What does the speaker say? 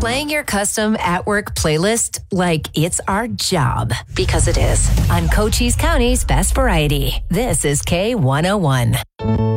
Playing your custom at-work playlist like it's our job. Because it is. On Cochise County's Best Variety. This is K101.